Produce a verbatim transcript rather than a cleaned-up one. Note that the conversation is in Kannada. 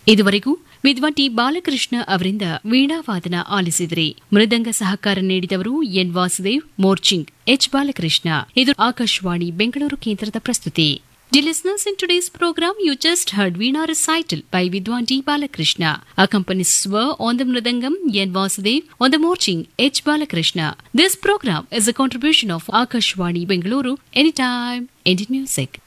ಇದುವರೆಗೂ ವಿದ್ವಾನ್ ಟಿ ಬಾಲಕೃಷ್ಣ ಅವರಿಂದ ವೀಣಾವಾದನ ಆಲಿಸಿದ್ರಿ. ಮೃದಂಗ ಸಹಕಾರ ನೀಡಿದವರು ಎನ್ ವಾಸುದೇವ್, ಮೋರ್ಚಿಂಗ್ ಎಚ್ ಬಾಲಕೃಷ್ಣ. ಇದು ಆಕಾಶವಾಣಿ ಬೆಂಗಳೂರು ಕೇಂದ್ರದ ಪ್ರಸ್ತುತಿ. Dear listeners, in today's program, you just heard Veena recital by Vidwan D. Balakrishna. Accompanies were on the Mridangam, N. Vasudev, on the Morching, H. Balakrishna. This program is a contribution of Akashwani Bengaluru, Anytime, Indian Music.